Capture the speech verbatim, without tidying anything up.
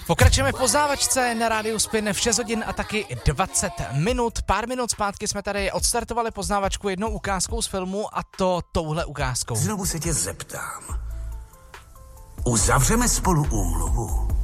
Pokračujeme v poznávačce na rádiu Spin v šest hodin a taky dvacet minut. Pár minut zpátky jsme tady odstartovali poznávačku jednou ukázkou z filmu a to touhle ukázkou. Znovu se tě zeptám. Uzavřeme spolu úmluvu?